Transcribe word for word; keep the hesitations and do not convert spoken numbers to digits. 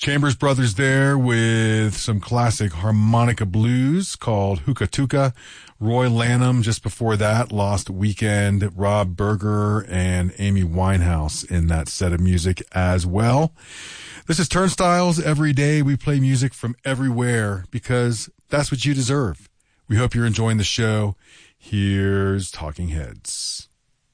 Chambers Brothers there with some classic harmonica blues called Hookah Tuka. Roy Lanham just before that, Lost Weekend, Rob Berger and Amy Winehouse in that set of music as well. This is Turnstiles. Every day we play music from everywhere because that's what you deserve. We hope you're enjoying the show. Here's Talking Heads.